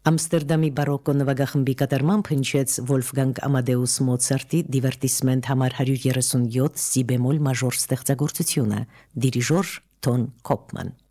Ամստերդամի բարոկկո նվագախմբի կատարմամբ հնչեց Վոլֆգանգ Ամադեուս Մոցարտի դիվերտիսմենտ համար 137 սի բեմոլ մաժոր ստեղծագործությունը, դիրիժոր Թոն Կոպման։